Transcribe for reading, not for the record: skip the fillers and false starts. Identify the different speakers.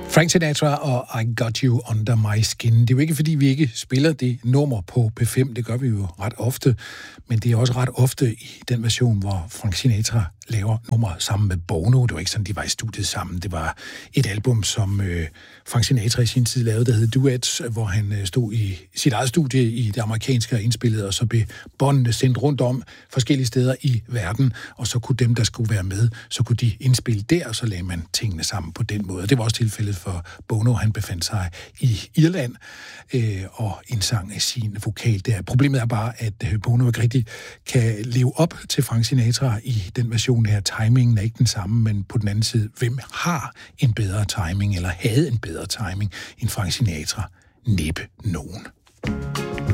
Speaker 1: Frank Sinatra og I Got You Under My Skin. Det er jo ikke, fordi vi ikke spiller det nummer på P5. Det gør vi jo ret ofte. Men det er også ret ofte i den version, hvor Frank Sinatra laver nummer sammen med Bono. Det var ikke sådan, de var i studiet sammen. Det var et album, som Frank Sinatra i sin tid lavede, der hed Duets, hvor han stod i sit eget studie i det amerikanske og indspillede, og så blev båndene sendt rundt om forskellige steder i verden, og så kunne dem, der skulle være med, så kunne de indspille der, og så lagde man tingene sammen på den måde. Det var også tilfældet for Bono. Han befandt sig i Irland og indsang af sin vokal der. Problemet er bare, at Bono ikke rigtig kan leve op til Frank Sinatra i den version her. Timingen er ikke den samme, men på den anden side, hvem har en bedre timing, eller havde en bedre timing end Frank Sinatra? Næppe nogen.